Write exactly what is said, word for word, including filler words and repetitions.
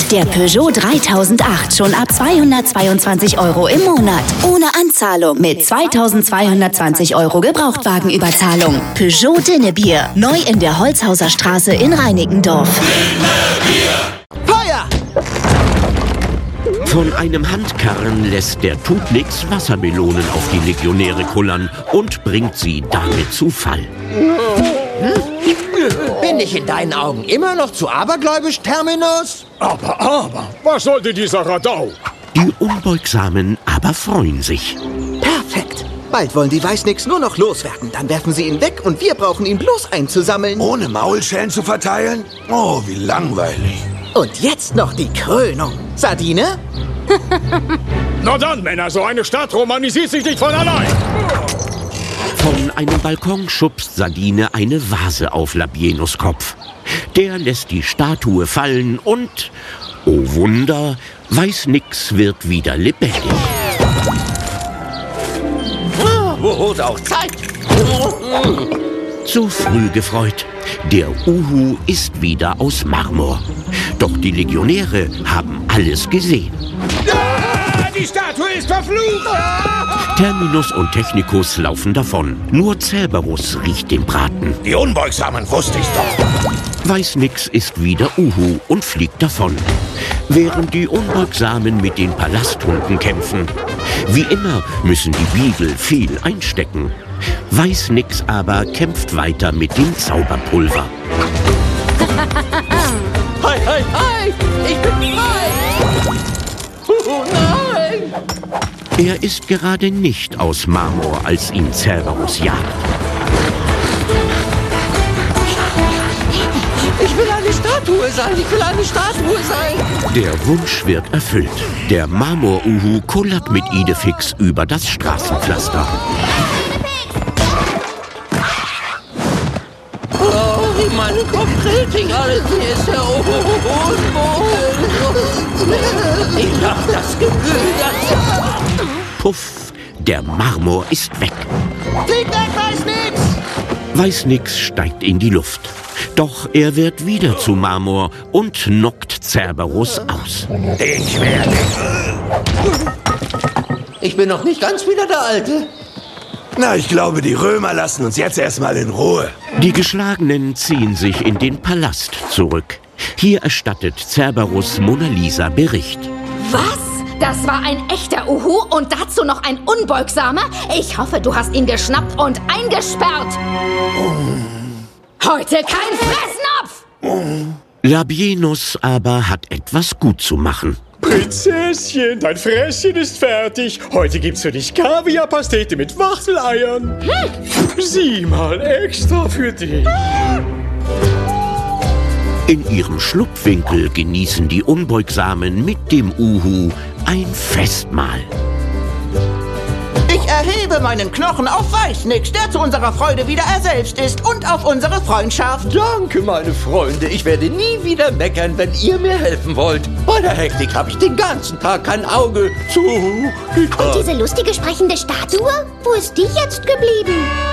Der Peugeot dreitausendacht schon ab zweihundertzweiundzwanzig Euro im Monat. Ohne Anzahlung mit zweitausendzweihundertzwanzig Euro Gebrauchtwagenüberzahlung. Peugeot Dinnebier. Neu in der Holzhauser Straße in Reinickendorf. Feuer! Von einem Handkarren lässt der Tutnix Wassermelonen auf die Legionäre kullern und bringt sie damit zu Fall. Bin ich in deinen Augen immer noch zu abergläubisch, Terminus? Aber, aber, was sollte dieser Radau? Die Unbeugsamen aber freuen sich. Perfekt. Bald wollen die Weißnix nur noch loswerden. Dann werfen sie ihn weg und wir brauchen ihn bloß einzusammeln. Ohne Maulschellen zu verteilen? Oh, wie langweilig. Und jetzt noch die Krönung. Sardine? Na dann, Männer, so eine Stadt romanisiert sich nicht von allein. Von einem Balkon schubst Sardine eine Vase auf Labienus Kopf. Der lässt die Statue fallen und, oh Wunder, Weißnix wird wieder lebendig. Wo es auch Zeit. Zu früh gefreut. Der Uhu ist wieder aus Marmor. Doch die Legionäre haben alles gesehen. Ah, die Statue ist verflucht! Terminus und Technicus laufen davon. Nur Cerberus riecht den Braten. Die Unbeugsamen wusste ich's doch. Weißnix ist wieder Uhu und fliegt davon. Während die Unbeugsamen mit den Palasthunden kämpfen. Wie immer müssen die Beagle viel einstecken. Weißnix aber kämpft weiter mit dem Zauberpulver. Hi, hi, hi! Ich bin frei! Oh nein! Er ist gerade nicht aus Marmor, als ihn Cerberus jagt. Ich will eine Statue sein! Ich will eine Statue sein! Der Wunsch wird erfüllt. Der Marmor-Uhu kullert mit Idefix über das Straßenpflaster. Oh, wie mein Kopf grillt sich alles. Hier ist der Unwohl. Ich hab das Gefühl, dass... Puff, der Marmor ist weg. Flieg weg, Weißnix! Weißnix steigt in die Luft. Doch er wird wieder zu Marmor und knockt Cerberus aus. Ich werde. Ich bin noch nicht ganz wieder der Alte. Na, ich glaube, die Römer lassen uns jetzt erstmal in Ruhe. Die Geschlagenen ziehen sich in den Palast zurück. Hier erstattet Cerberus Mona Lisa Bericht. Was? Das war ein echter Uhu und dazu noch ein Unbeugsamer? Ich hoffe, du hast ihn geschnappt und eingesperrt. Heute kein Fressnapf! Labienus aber hat etwas gut zu machen. Prinzesschen, dein Fresschen ist fertig. Heute gibt's für dich Kaviarpastete mit Wachteleiern. Hm. Sieh mal, extra für dich. In ihrem Schlupfwinkel genießen die Unbeugsamen mit dem Uhu ein Festmahl. Ich erhebe meinen Knochen auf Weißnix, der zu unserer Freude wieder er selbst ist und auf unsere Freundschaft. Danke, meine Freunde. Ich werde nie wieder meckern, wenn ihr mir helfen wollt. Bei der Hektik habe ich den ganzen Tag kein Auge zu. Und diese lustige sprechende Statue? Wo ist die jetzt geblieben?